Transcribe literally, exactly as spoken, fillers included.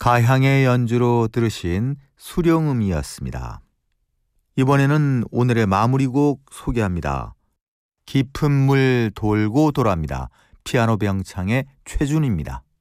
가향의 연주로 들으신 수령음이었습니다. 이번에는 오늘의 마무리곡 소개합니다. 깊은 물 돌고 돌아옵니다. 피아노 병창의 최준입니다.